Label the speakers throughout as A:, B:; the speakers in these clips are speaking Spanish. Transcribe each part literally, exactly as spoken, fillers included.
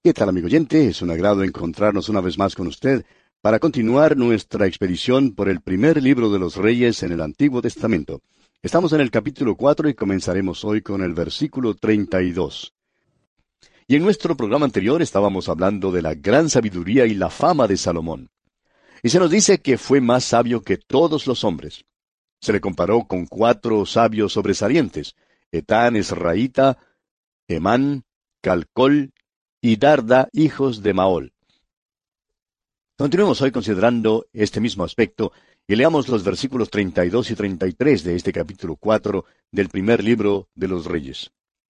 A: ¿Qué tal, amigo oyente? Es un agrado encontrarnos una vez más con usted para continuar nuestra expedición por el primer libro de los Reyes en el Antiguo Testamento. Estamos en el capítulo cuatro y comenzaremos hoy con el versículo treinta y dos. Y en nuestro programa anterior estábamos hablando de la gran sabiduría y la fama de Salomón. Y se nos dice que fue más sabio que todos los hombres. Se le comparó con cuatro sabios sobresalientes: Etán, Esraíta, Emán, Calcol y Darda, hijos de Maol. Continuemos hoy considerando este mismo aspecto y leamos los versículos treinta y dos y treinta y tres de este capítulo cuatro del primer libro de los Reyes.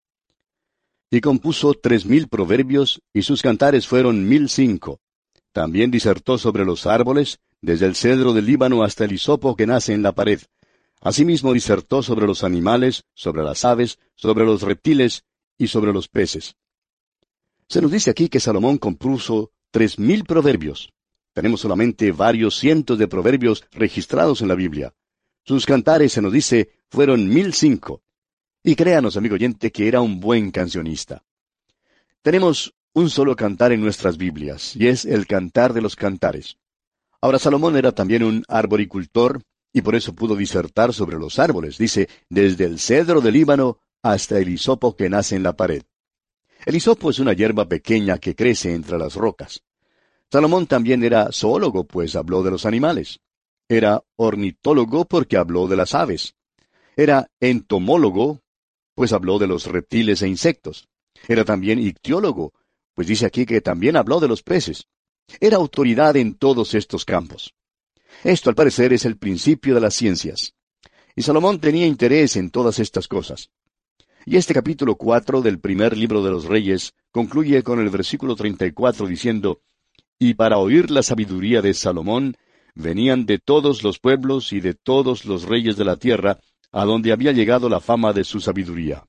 A: Y compuso tres mil proverbios, y sus cantares fueron mil cinco. También disertó sobre los árboles, desde el cedro del Líbano hasta el hisopo que nace en la pared. Asimismo disertó sobre los animales, sobre las aves, sobre los reptiles y sobre los peces. Se nos dice aquí que Salomón compuso tres mil proverbios. Tenemos solamente varios cientos de proverbios registrados en la Biblia. Sus cantares, se nos dice, fueron mil cinco. Y créanos, amigo oyente, que era un buen cancionista. Tenemos un solo cantar en nuestras Biblias, y es el Cantar de los Cantares. Ahora, Salomón era también un arboricultor, y por eso pudo disertar sobre los árboles. Dice, desde el cedro del Líbano hasta el hisopo que nace en la pared. El hisopo es una hierba pequeña que crece entre las rocas. Salomón también era zoólogo, pues habló de los animales. Era ornitólogo porque habló de las aves. Era entomólogo, pues habló de los reptiles e insectos. Era también ictiólogo, pues dice aquí que también habló de los peces. Era autoridad en todos estos campos. Esto, al parecer, es el principio de las ciencias. Y Salomón tenía interés en todas estas cosas. Y este capítulo cuatro del primer libro de los Reyes concluye con el versículo treinta y cuatro diciendo, «Y para oír la sabiduría de Salomón, venían de todos los pueblos y de todos los reyes de la tierra, a donde había llegado la fama de su sabiduría».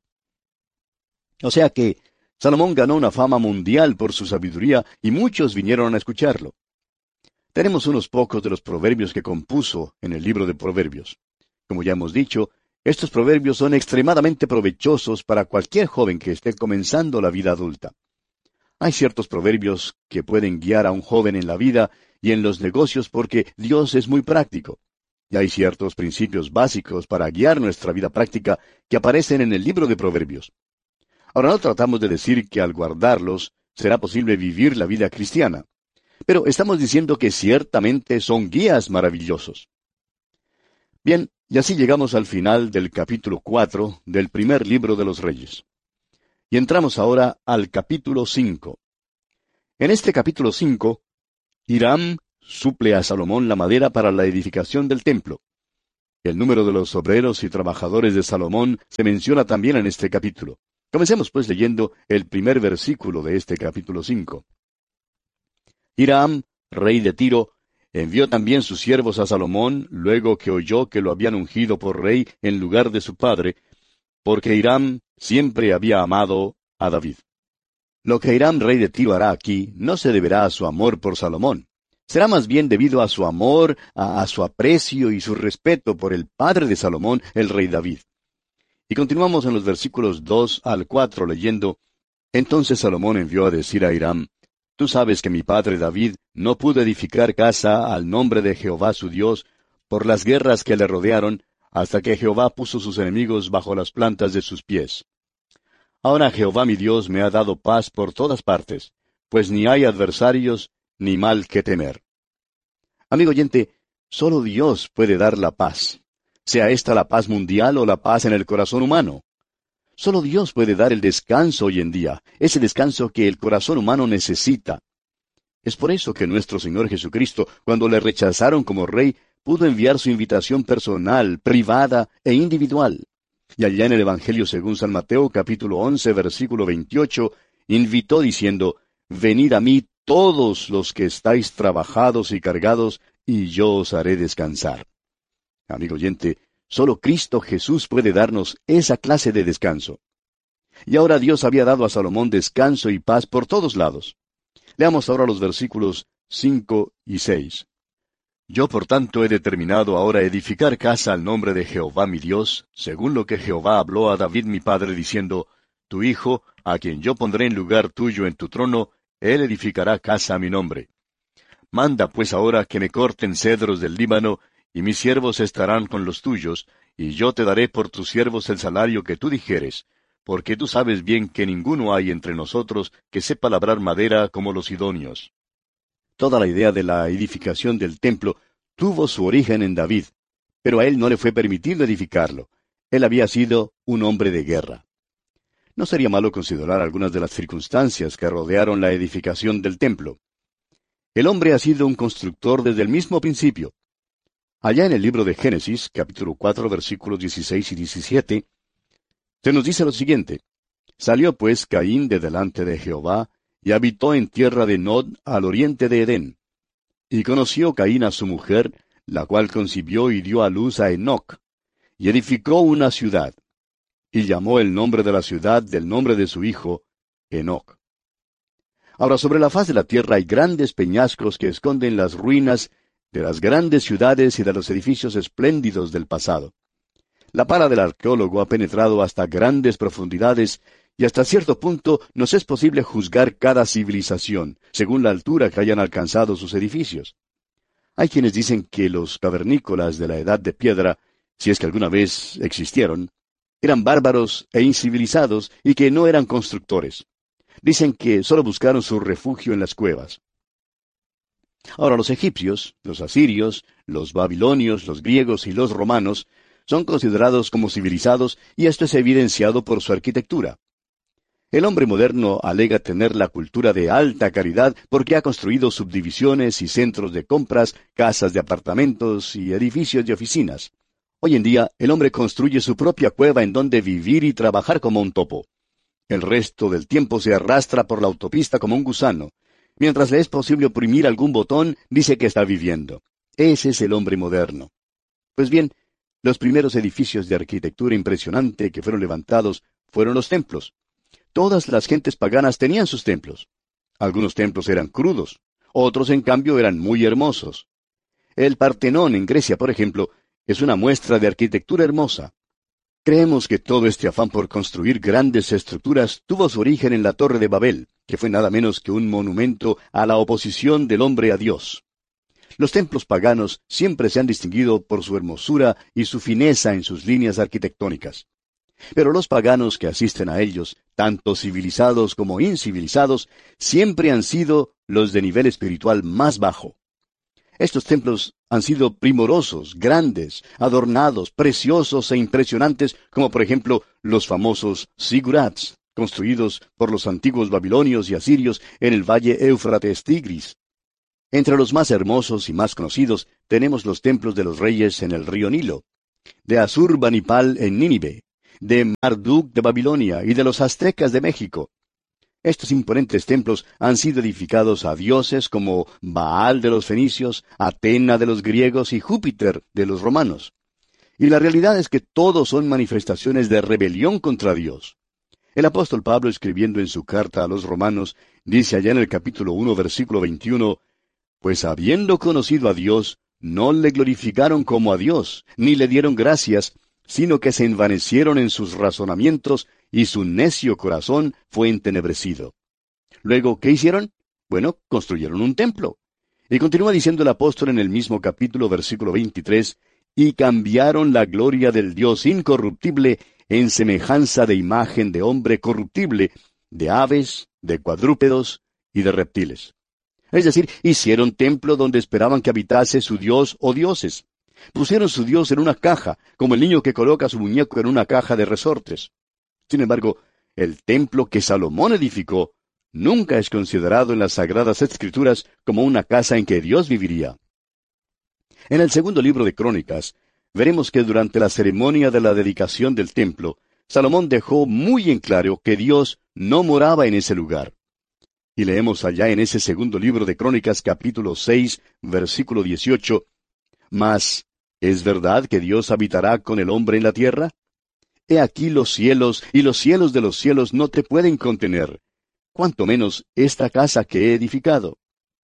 A: O sea que Salomón ganó una fama mundial por su sabiduría, y muchos vinieron a escucharlo. Tenemos unos pocos de los proverbios que compuso en el libro de Proverbios. Como ya hemos dicho, estos proverbios son extremadamente provechosos para cualquier joven que esté comenzando la vida adulta. Hay ciertos proverbios que pueden guiar a un joven en la vida y en los negocios porque Dios es muy práctico. Y hay ciertos principios básicos para guiar nuestra vida práctica que aparecen en el libro de Proverbios. Ahora, no tratamos de decir que al guardarlos será posible vivir la vida cristiana, pero estamos diciendo que ciertamente son guías maravillosos. Bien, y así llegamos al final del capítulo cuatro del primer libro de los Reyes. Y entramos ahora al capítulo cinco. En este capítulo cinco, Hiram suple a Salomón la madera para la edificación del templo. El número de los obreros y trabajadores de Salomón se menciona también en este capítulo. Comencemos pues leyendo el primer versículo de este capítulo cinco. Hiram, rey de Tiro, envió también sus siervos a Salomón, luego que oyó que lo habían ungido por rey en lugar de su padre, porque Hiram siempre había amado a David. Lo que Hiram, rey de Tiro, hará aquí no se deberá a su amor por Salomón. Será más bien debido a su amor, a, a su aprecio y su respeto por el padre de Salomón, el rey David. Y continuamos en los versículos dos al cuatro leyendo, «Entonces Salomón envió a decir a Hiram, Tú sabes que mi padre David no pudo edificar casa al nombre de Jehová su Dios por las guerras que le rodearon, hasta que Jehová puso sus enemigos bajo las plantas de sus pies. Ahora Jehová mi Dios me ha dado paz por todas partes, pues ni hay adversarios ni mal que temer». Amigo oyente, solo Dios puede dar la paz, sea esta la paz mundial o la paz en el corazón humano. Solo Dios puede dar el descanso hoy en día, ese descanso que el corazón humano necesita. Es por eso que nuestro Señor Jesucristo, cuando le rechazaron como rey, pudo enviar su invitación personal, privada e individual. Y allá en el Evangelio según San Mateo, capítulo once, versículo veintiocho, invitó diciendo, «Venid a mí todos los que estáis trabajados y cargados, y yo os haré descansar». Amigo oyente, solo Cristo Jesús puede darnos esa clase de descanso. Y ahora Dios había dado a Salomón descanso y paz por todos lados. Leamos ahora los versículos cinco y seis. «Yo por tanto he determinado ahora edificar casa al nombre de Jehová mi Dios, según lo que Jehová habló a David mi padre, diciendo, Tu hijo, a quien yo pondré en lugar tuyo en tu trono, Él edificará casa a mi nombre. Manda pues ahora que me corten cedros del Líbano, y mis siervos estarán con los tuyos, y yo te daré por tus siervos el salario que tú dijeres, porque tú sabes bien que ninguno hay entre nosotros que sepa labrar madera como los sidonios. Toda la idea de la edificación del templo tuvo su origen en David, pero a él no le fue permitido edificarlo. Él había sido un hombre de guerra. No sería malo considerar algunas de las circunstancias que rodearon la edificación del templo. El hombre ha sido un constructor desde el mismo principio. Allá en el libro de Génesis, capítulo cuatro, versículos dieciséis y diecisiete, se nos dice lo siguiente: Salió pues Caín de delante de Jehová, y habitó en tierra de Nod, al oriente de Edén. Y conoció Caín a su mujer, la cual concibió y dio a luz a Enoc, y edificó una ciudad, y llamó el nombre de la ciudad del nombre de su hijo, Enoc. Ahora, sobre la faz de la tierra hay grandes peñascos que esconden las ruinas de las grandes ciudades y de los edificios espléndidos del pasado. La pala del arqueólogo ha penetrado hasta grandes profundidades, y hasta cierto punto nos es posible juzgar cada civilización, según la altura que hayan alcanzado sus edificios. Hay quienes dicen que los cavernícolas de la Edad de Piedra, si es que alguna vez existieron, eran bárbaros e incivilizados y que no eran constructores. Dicen que solo buscaron su refugio en las cuevas. Ahora, los egipcios, los asirios, los babilonios, los griegos y los romanos son considerados como civilizados, y esto es evidenciado por su arquitectura. El hombre moderno alega tener la cultura de alta calidad porque ha construido subdivisiones y centros de compras, casas de apartamentos y edificios de oficinas. Hoy en día, el hombre construye su propia cueva en donde vivir y trabajar como un topo. El resto del tiempo se arrastra por la autopista como un gusano. Mientras le es posible oprimir algún botón, dice que está viviendo. Ese es el hombre moderno. Pues bien, los primeros edificios de arquitectura impresionante que fueron levantados fueron los templos. Todas las gentes paganas tenían sus templos. Algunos templos eran crudos, otros en cambio eran muy hermosos. El Partenón en Grecia, por ejemplo, es una muestra de arquitectura hermosa. Creemos que todo este afán por construir grandes estructuras tuvo su origen en la Torre de Babel, que fue nada menos que un monumento a la oposición del hombre a Dios. Los templos paganos siempre se han distinguido por su hermosura y su fineza en sus líneas arquitectónicas. Pero los paganos que asisten a ellos, tanto civilizados como incivilizados, siempre han sido los de nivel espiritual más bajo. Estos templos han sido primorosos, grandes, adornados, preciosos e impresionantes, como por ejemplo los famosos zigurats, construidos por los antiguos babilonios y asirios en el valle Éufrates-Tigris. Entre los más hermosos y más conocidos tenemos los templos de los reyes en el río Nilo, de Asurbanipal en Nínive, de Marduk de Babilonia y de los aztecas de México. Estos imponentes templos han sido edificados a dioses como Baal de los fenicios, Atena de los griegos y Júpiter de los romanos. Y la realidad es que todos son manifestaciones de rebelión contra Dios. El apóstol Pablo, escribiendo en su carta a los romanos, dice allá en el capítulo uno, versículo veintiuno, «Pues habiendo conocido a Dios, no le glorificaron como a Dios, ni le dieron gracias, sino que se envanecieron en sus razonamientos, y su necio corazón fue entenebrecido». Luego, ¿qué hicieron? Bueno, construyeron un templo. Y continúa diciendo el apóstol en el mismo capítulo, versículo veintitrés, «Y cambiaron la gloria del Dios incorruptible en semejanza de imagen de hombre corruptible, de aves, de cuadrúpedos y de reptiles». Es decir, hicieron templo donde esperaban que habitase su Dios o dioses. Pusieron su Dios en una caja, como el niño que coloca su muñeco en una caja de resortes. Sin embargo, el templo que Salomón edificó nunca es considerado en las Sagradas Escrituras como una casa en que Dios viviría. En el segundo libro de Crónicas, veremos que durante la ceremonia de la dedicación del templo, Salomón dejó muy en claro que Dios no moraba en ese lugar. Y leemos allá en ese segundo libro de Crónicas, capítulo seis, versículo dieciocho, «Mas, ¿es verdad que Dios habitará con el hombre en la tierra? He aquí los cielos, y los cielos de los cielos no te pueden contener, cuanto menos esta casa que he edificado».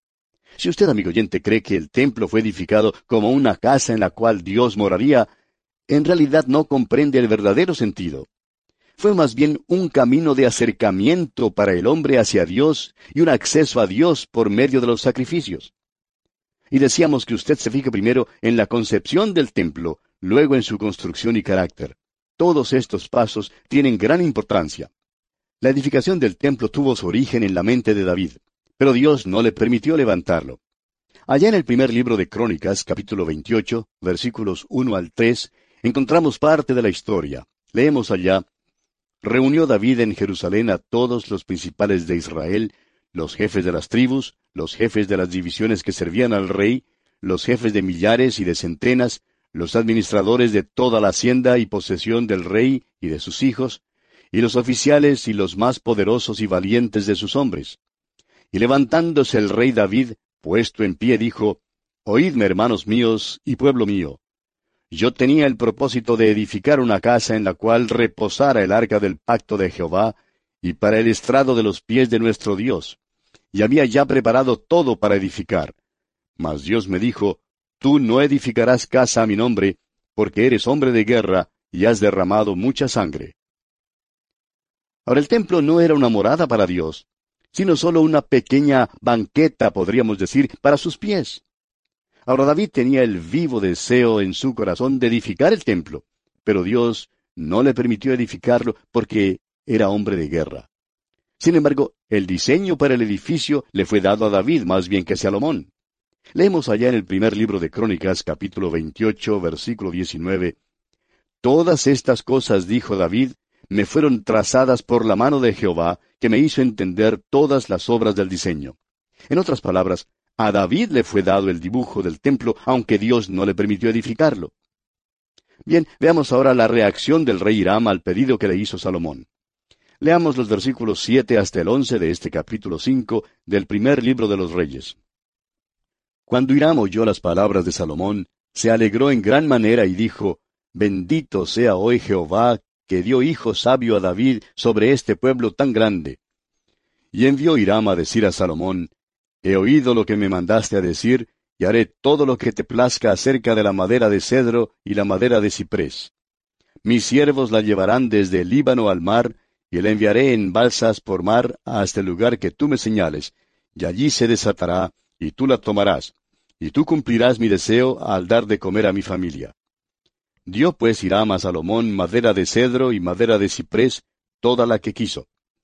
A: Si usted, amigo oyente, cree que el templo fue edificado como una casa en la cual Dios moraría, en realidad no comprende el verdadero sentido. fue más bien un camino de acercamiento para el hombre hacia Dios y un acceso a Dios por medio de los sacrificios. Y decíamos que usted se fije primero en la concepción del templo, luego en su construcción y carácter. Todos estos pasos tienen gran importancia. La edificación del templo tuvo su origen en la mente de David, pero Dios no le permitió levantarlo. Allá en el primer libro de Crónicas, capítulo veintiocho, versículos uno al tres, encontramos parte de la historia. Leemos allá: Reunió David en Jerusalén a todos los principales de Israel, los jefes de las tribus, los jefes de las divisiones que servían al rey, los jefes de millares y de centenas, los administradores de toda la hacienda y posesión del rey y de sus hijos, y los oficiales y los más poderosos y valientes de sus hombres. Y levantándose el rey David, puesto en pie, dijo: Oídme, hermanos míos y pueblo mío. Yo tenía el propósito de edificar una casa en la cual reposara el arca del pacto de Jehová, y para el estrado de los pies de nuestro Dios. Y había ya preparado todo para edificar. Mas Dios me dijo: Tú no edificarás casa a mi nombre, porque eres hombre de guerra, y has derramado mucha sangre. Ahora, el templo no era una morada para Dios, sino solo una pequeña banqueta, podríamos decir, para sus pies. Ahora, David tenía el vivo deseo en su corazón de edificar el templo, pero Dios no le permitió edificarlo porque era hombre de guerra. Sin embargo, el diseño para el edificio le fue dado a David más bien que a Salomón. Leemos allá en el primer libro de Crónicas, capítulo veintiocho, versículo diecinueve: Todas estas cosas, dijo David, me fueron trazadas por la mano de Jehová, que me hizo entender todas las obras del diseño. En otras palabras, a David le fue dado el dibujo del templo, aunque Dios no le permitió edificarlo. Bien, veamos ahora la reacción del rey Hiram al pedido que le hizo Salomón. Leamos los versículos siete hasta el once de este capítulo cinco del primer libro de los Reyes. Cuando Hiram oyó las palabras de Salomón, se alegró en gran manera y dijo: Bendito sea hoy Jehová, que dio hijo sabio a David sobre este pueblo tan grande. Y envió Hiram a decir a Salomón: He oído lo que me mandaste a decir, y haré todo lo que te plazca acerca de la madera de cedro y la madera de ciprés. Mis siervos la llevarán desde el Líbano al mar, y la enviaré en balsas por mar hasta el lugar que tú me señales, y allí se desatará, y tú la tomarás, y tú cumplirás mi deseo al dar de comer a mi familia. Dio pues Hiram a Salomón madera de cedro y madera de ciprés, toda la que quiso.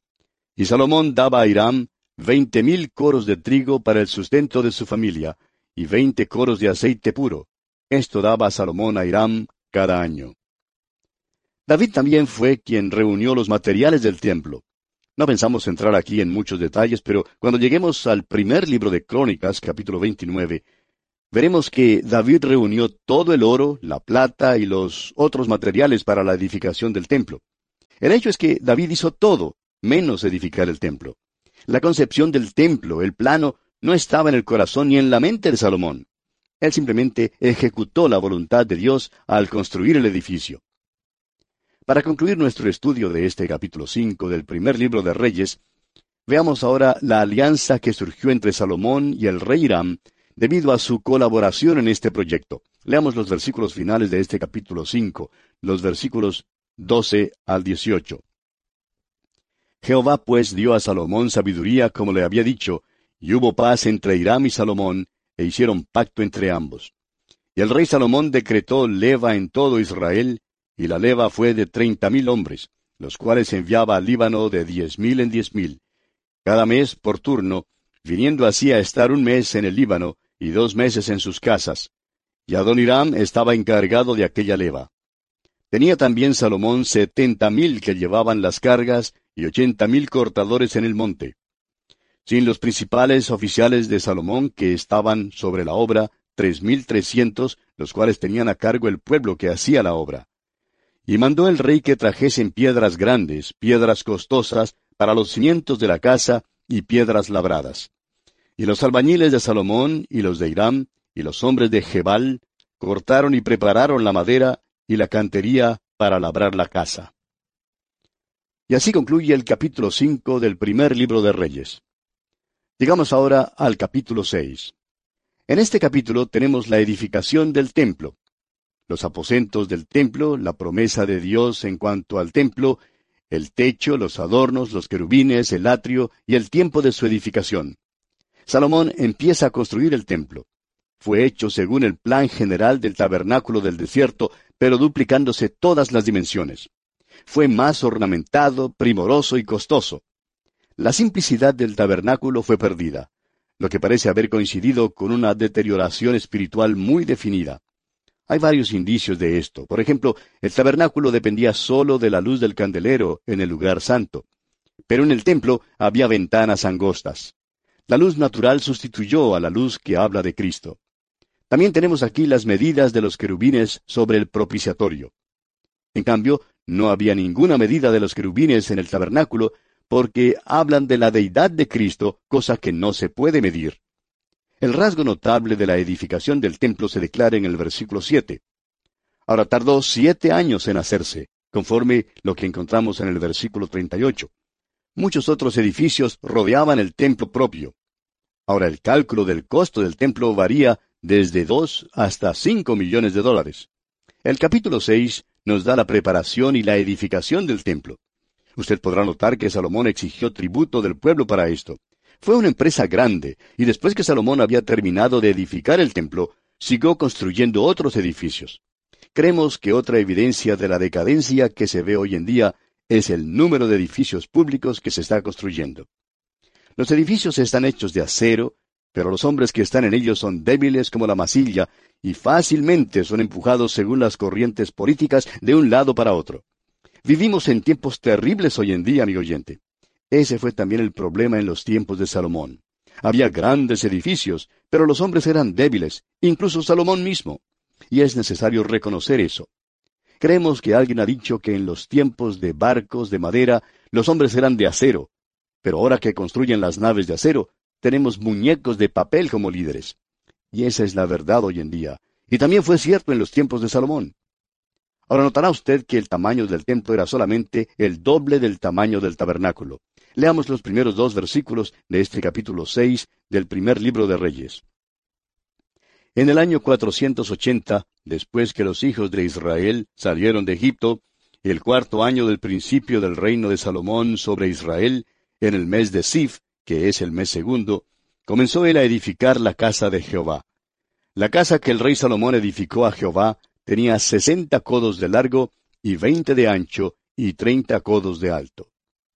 A: Y Salomón daba a Hiram veinte mil coros de trigo para el sustento de su familia, y veinte coros de aceite puro. Esto daba Salomón a Hiram cada año. David también fue quien reunió los materiales del templo. No pensamos entrar aquí en muchos detalles, pero cuando lleguemos al primer libro de Crónicas, capítulo veintinueve, veremos que David reunió todo el oro, la plata y los otros materiales para la edificación del templo. El hecho es que David hizo todo, menos edificar el templo. La concepción del templo, el plano, no estaba en el corazón ni en la mente de Salomón. Él simplemente ejecutó la voluntad de Dios al construir el edificio. Para concluir nuestro estudio de este capítulo cinco del primer libro de Reyes, veamos ahora la alianza que surgió entre Salomón y el rey Hiram debido a su colaboración en este proyecto. Leamos los versículos finales de este capítulo cinco, los versículos doce al dieciocho. Jehová pues dio a Salomón sabiduría como le había dicho, y hubo paz entre Hiram y Salomón, e hicieron pacto entre ambos. Y el rey Salomón decretó leva en todo Israel, y la leva fue de treinta mil hombres, los cuales enviaba al Líbano de diez mil en diez mil, cada mes por turno, viniendo así a estar un mes en el Líbano, y dos meses en sus casas. Y Adoniram estaba encargado de aquella leva. Tenía también Salomón setenta mil que llevaban las cargas, y ochenta mil cortadores en el monte. Sin los principales oficiales de Salomón que estaban sobre la obra, tres mil trescientos, los cuales tenían a cargo el pueblo que hacía la obra. Y mandó el rey que trajesen piedras grandes, piedras costosas, para los cimientos de la casa, y piedras labradas. Y los albañiles de Salomón, y los de Hiram, y los hombres de Gebal, cortaron y prepararon la madera y la cantería para labrar la casa. Y así concluye el capítulo cinco del primer libro de Reyes. Llegamos ahora al capítulo seis. En este capítulo tenemos la edificación del templo. Los aposentos del templo, la promesa de Dios en cuanto al templo, el techo, los adornos, los querubines, el atrio y el tiempo de su edificación. Salomón empieza a construir el templo. Fue hecho según el plan general del tabernáculo del desierto, pero duplicándose todas las dimensiones. Fue más ornamentado, primoroso y costoso. La simplicidad del tabernáculo fue perdida, lo que parece haber coincidido con una deterioración espiritual muy definida. Hay varios indicios de esto. Por ejemplo, el tabernáculo dependía solo de la luz del candelero en el lugar santo. Pero en el templo había ventanas angostas. La luz natural sustituyó a la luz que habla de Cristo. También tenemos aquí las medidas de los querubines sobre el propiciatorio. En cambio, no había ninguna medida de los querubines en el tabernáculo, porque hablan de la deidad de Cristo, cosa que no se puede medir. El rasgo notable de la edificación del templo se declara en el versículo siete. Ahora tardó siete años en hacerse, conforme lo que encontramos en el versículo treinta y ocho. Muchos otros edificios rodeaban el templo propio. Ahora el cálculo del costo del templo varía desde dos hasta cinco millones de dólares. El capítulo seis nos da la preparación y la edificación del templo. Usted podrá notar que Salomón exigió tributo del pueblo para esto. Fue una empresa grande, y después que Salomón había terminado de edificar el templo, siguió construyendo otros edificios. Creemos que otra evidencia de la decadencia que se ve hoy en día es el número de edificios públicos que se está construyendo. Los edificios están hechos de acero, pero los hombres que están en ellos son débiles como la masilla, y fácilmente son empujados según las corrientes políticas de un lado para otro. Vivimos en tiempos terribles hoy en día, amigo oyente. Ese fue también el problema en los tiempos de Salomón. Había grandes edificios, pero los hombres eran débiles, incluso Salomón mismo. Y es necesario reconocer eso. Creemos que alguien ha dicho que en los tiempos de barcos de madera, los hombres eran de acero. Pero ahora que construyen las naves de acero, tenemos muñecos de papel como líderes. Y esa es la verdad hoy en día. Y también fue cierto en los tiempos de Salomón. Ahora notará usted que el tamaño del templo era solamente el doble del tamaño del tabernáculo. Leamos los primeros dos versículos de este capítulo seis del primer libro de Reyes. En el año cuatrocientos ochenta, después que los hijos de Israel salieron de Egipto, el cuarto año del principio del reino de Salomón sobre Israel, en el mes de Sif, que es el mes segundo, comenzó él a edificar la casa de Jehová. La casa que el rey Salomón edificó a Jehová tenía sesenta codos de largo y veinte de ancho y treinta codos de alto.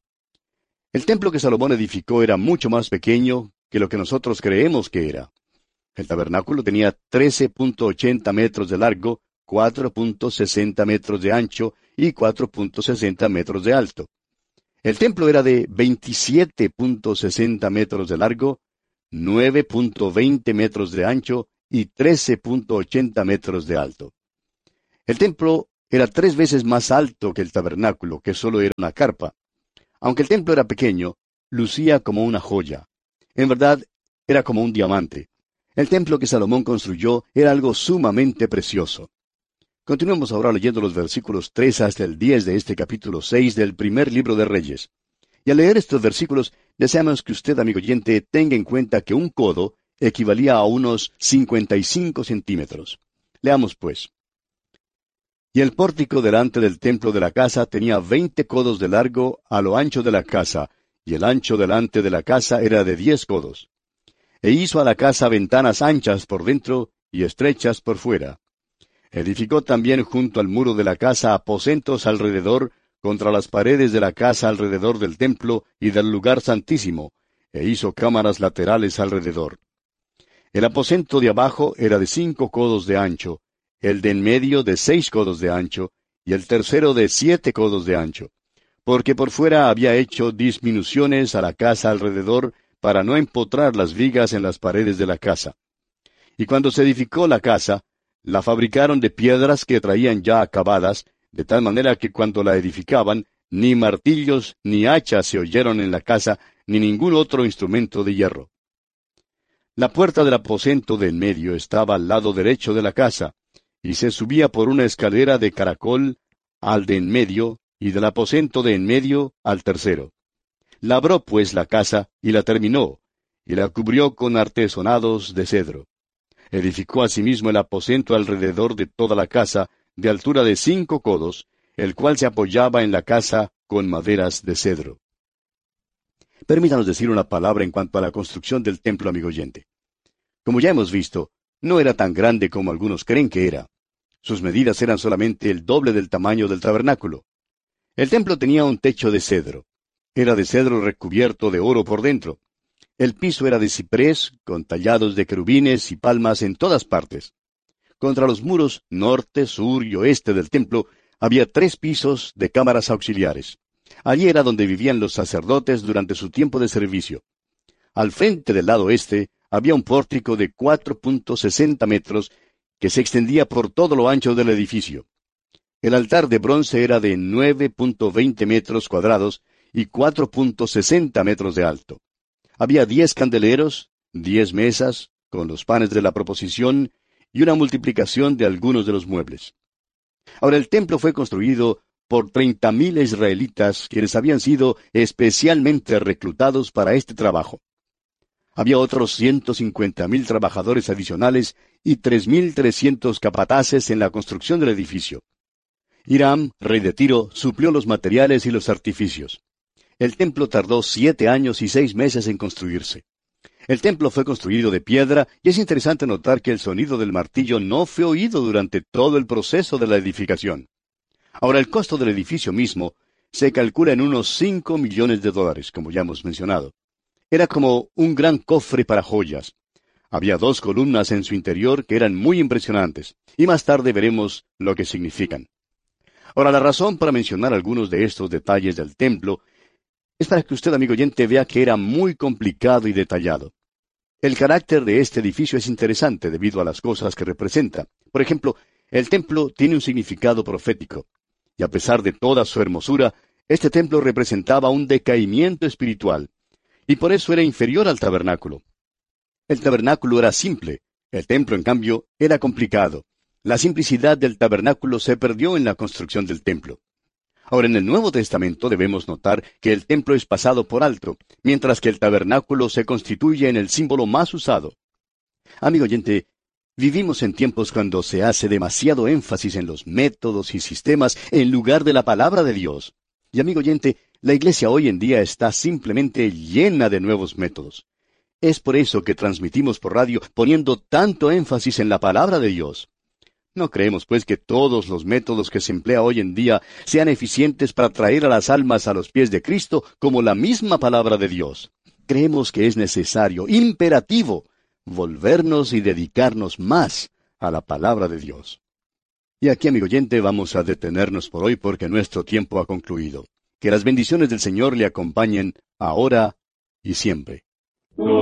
A: El templo que Salomón edificó era mucho más pequeño que lo que nosotros creemos que era. El tabernáculo tenía trece punto ochenta metros de largo, cuatro punto sesenta metros de ancho y cuatro punto sesenta metros de alto. El templo era de veintisiete punto sesenta metros de largo, nueve punto veinte metros de ancho y trece punto ochenta metros de alto. El templo era tres veces más alto que el tabernáculo, que solo era una carpa. Aunque el templo era pequeño, lucía como una joya. En verdad, era como un diamante. El templo que Salomón construyó era algo sumamente precioso. Continuemos ahora leyendo los versículos tres hasta el diez de este capítulo seis del primer libro de Reyes. Y al leer estos versículos, deseamos que usted, amigo oyente, tenga en cuenta que un codo equivalía a unos cincuenta y cinco centímetros. Leamos pues. Y el pórtico delante del templo de la casa tenía veinte codos de largo a lo ancho de la casa, y el ancho delante de la casa era de diez codos. E hizo a la casa ventanas anchas por dentro y estrechas por fuera. Edificó también junto al muro de la casa aposentos alrededor, contra las paredes de la casa alrededor del templo y del lugar santísimo, e hizo cámaras laterales alrededor. El aposento de abajo era de cinco codos de ancho, el de en medio de seis codos de ancho, y el tercero de siete codos de ancho, porque por fuera había hecho disminuciones a la casa alrededor, para no empotrar las vigas en las paredes de la casa. Y cuando se edificó la casa, la fabricaron de piedras que traían ya acabadas, de tal manera que cuando la edificaban, ni martillos ni hachas se oyeron en la casa, ni ningún otro instrumento de hierro. La puerta del aposento de en medio estaba al lado derecho de la casa, y se subía por una escalera de caracol al de en medio, y del aposento de en medio al tercero. Labró pues la casa, y la terminó, y la cubrió con artesonados de cedro. Edificó asimismo el aposento alrededor de toda la casa, de altura de cinco codos, el cual se apoyaba en la casa con maderas de cedro. Permítanos decir una palabra en cuanto a la construcción del templo, amigo oyente. Como ya hemos visto, no era tan grande como algunos creen que era. Sus medidas eran solamente el doble del tamaño del tabernáculo. El templo tenía un techo de cedro. Era de cedro recubierto de oro por dentro. El piso era de ciprés, con tallados de querubines y palmas en todas partes. Contra los muros norte, sur y oeste del templo había tres pisos de cámaras auxiliares. Allí era donde vivían los sacerdotes durante su tiempo de servicio. Al frente del lado este había un pórtico de cuatro punto sesenta metros que se extendía por todo lo ancho del edificio. El altar de bronce era de nueve punto veinte metros cuadrados y cuatro punto sesenta metros de alto. Había diez candeleros, diez mesas, con los panes de la proposición y una multiplicación de algunos de los muebles. Ahora el templo fue construido por treinta mil israelitas, quienes habían sido especialmente reclutados para este trabajo. Había otros ciento cincuenta mil trabajadores adicionales y tres mil trescientos capataces en la construcción del edificio. Hiram, rey de Tiro, suplió los materiales y los artificios. El templo tardó siete años y seis meses en construirse. El templo fue construido de piedra y es interesante notar que el sonido del martillo no fue oído durante todo el proceso de la edificación. Ahora, el costo del edificio mismo se calcula en unos cinco millones de dólares, como ya hemos mencionado. Era como un gran cofre para joyas. Había dos columnas en su interior que eran muy impresionantes, y más tarde veremos lo que significan. Ahora, la razón para mencionar algunos de estos detalles del templo es para que usted, amigo oyente, vea que era muy complicado y detallado. El carácter de este edificio es interesante debido a las cosas que representa. Por ejemplo, el templo tiene un significado profético, y a pesar de toda su hermosura, este templo representaba un decaimiento espiritual, y por eso era inferior al tabernáculo. El tabernáculo era simple, el templo, en cambio, era complicado. La simplicidad del tabernáculo se perdió en la construcción del templo. Ahora, en el Nuevo Testamento debemos notar que el templo es pasado por alto, mientras que el tabernáculo se constituye en el símbolo más usado. Amigo oyente, vivimos en tiempos cuando se hace demasiado énfasis en los métodos y sistemas en lugar de la palabra de Dios. Y amigo oyente, la iglesia hoy en día está simplemente llena de nuevos métodos. Es por eso que transmitimos por radio poniendo tanto énfasis en la palabra de Dios. No creemos, pues, que todos los métodos que se emplea hoy en día sean eficientes para traer a las almas a los pies de Cristo como la misma palabra de Dios. Creemos que es necesario, imperativo, volvernos y dedicarnos más a la palabra de Dios. Y aquí, amigo oyente, vamos a detenernos por hoy porque nuestro tiempo ha concluido. Que las bendiciones del Señor le acompañen ahora y siempre.